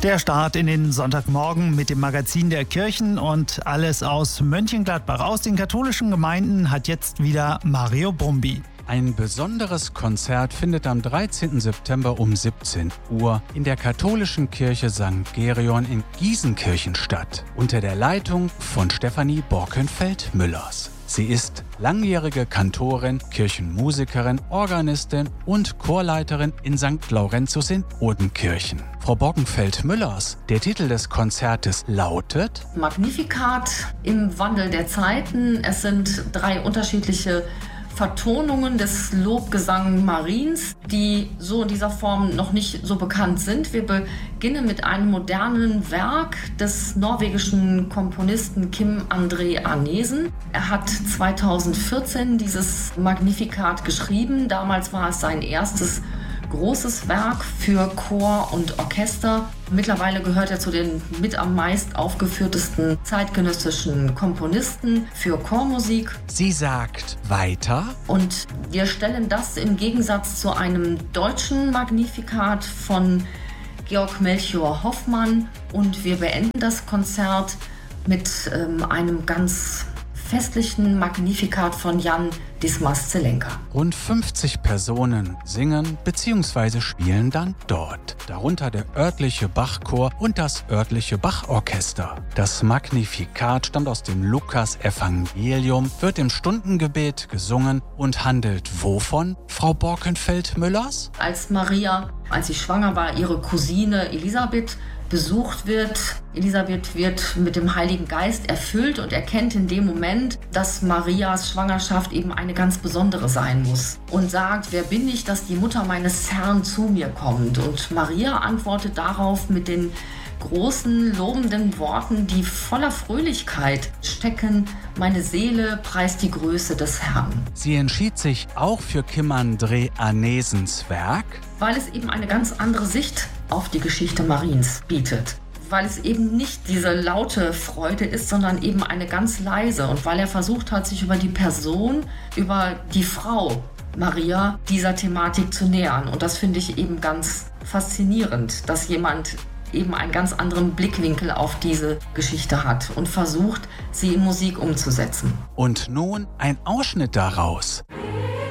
Der Start in den Sonntagmorgen mit dem Magazin der Kirchen und alles aus Mönchengladbach. Aus den katholischen Gemeinden hat jetzt wieder Mario Brumby. Ein besonderes Konzert findet am 13. September um 17 Uhr in der katholischen Kirche St. Gerion in Gießenkirchen statt, unter der Leitung von Stefanie Borkenfeld-Müllers. Sie ist langjährige Kantorin, Kirchenmusikerin, Organistin und Chorleiterin in St. Laurentius in Odenkirchen. Frau Borkenfeld-Müllers, der Titel des Konzertes lautet Magnificat im Wandel der Zeiten. Es sind 3 unterschiedliche Vertonungen des Lobgesang Mariens, die so in dieser Form noch nicht so bekannt sind. Wir beginnen mit einem modernen Werk des norwegischen Komponisten Kim André Arnesen. Er hat 2014 dieses Magnificat geschrieben. Damals war es sein erstes großes Werk für Chor und Orchester. Mittlerweile gehört er zu den mit am meist aufgeführtesten zeitgenössischen Komponisten für Chormusik. Sie sagt weiter. Und wir stellen das im Gegensatz zu einem deutschen Magnificat von Georg Melchior Hoffmann. Und wir beenden das Konzert mit einem ganz festlichen Magnificat von Jan Dismas Zelenka. Rund 50 Personen singen bzw. spielen dann dort. Darunter der örtliche Bachchor und das örtliche Bachorchester. Das Magnificat stammt aus dem Lukas-Evangelium, wird im Stundengebet gesungen und handelt wovon, Frau Borkenfeld-Müllers? Als Maria, als sie schwanger war, ihre Cousine Elisabeth besucht wird. Elisabeth wird mit dem Heiligen Geist erfüllt und erkennt in dem Moment, dass Marias Schwangerschaft eben eine ganz besondere sein muss. Und sagt, wer bin ich, dass die Mutter meines Herrn zu mir kommt? Und Maria antwortet darauf mit den großen, lobenden Worten, die voller Fröhlichkeit stecken. Meine Seele preist die Größe des Herrn. Sie entschied sich auch für Kim André Arnesens Werk, weil es eben eine ganz andere Sicht auf die Geschichte Mariens bietet. Weil es eben nicht diese laute Freude ist, sondern eben eine ganz leise. Und weil er versucht hat, sich über die Person, über die Frau Maria dieser Thematik zu nähern. Und das finde ich eben ganz faszinierend, dass jemand eben einen ganz anderen Blickwinkel auf diese Geschichte hat und versucht, sie in Musik umzusetzen. Und nun ein Ausschnitt daraus.